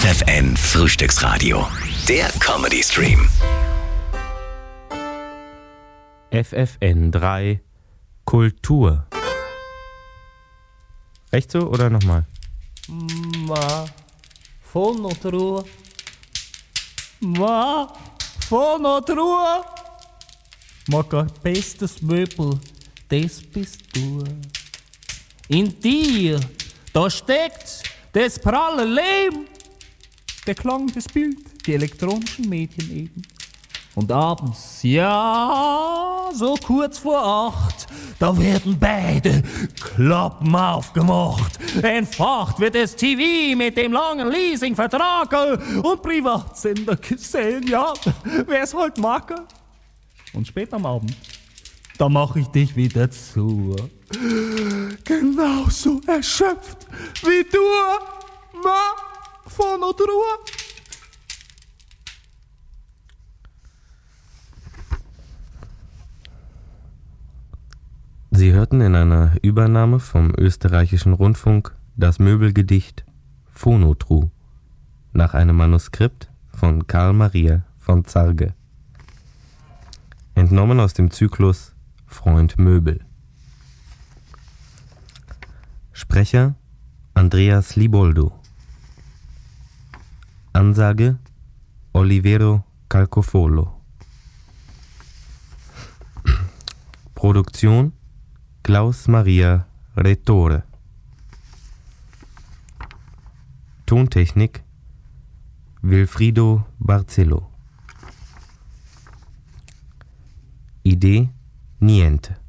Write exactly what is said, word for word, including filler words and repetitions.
F F N Frühstücksradio. Der Comedy Stream. F F N drei Kultur. Echt so oder nochmal? Ma, von und Ruhe. Ma, von und Ruhe. Mein bestes Möbel, das bist du. In dir, da steckt das pralle Leben. Der Klang, das Bild, die elektronischen Medien eben. Und abends, ja, so kurz vor acht, da werden beide Klappen aufgemacht. Entfacht wird das T V mit dem langen Leasingvertrag und Privatsender gesehen, ja, wer's halt mag. Und spät am Abend, da mach ich dich wieder zu. Genauso erschöpft wie du, ma, von und Ruhe. Sie hörten in einer Übernahme vom österreichischen Rundfunk das Möbelgedicht Phonotru nach einem Manuskript von Karl Maria von Zarge. Entnommen aus dem Zyklus Freund Möbel. Sprecher Andreas Liboldo. Ansage Olivero Calcofolo. Produktion Klaus Maria Rettore. Tontechnik Wilfrido Barzello. Idee Niente.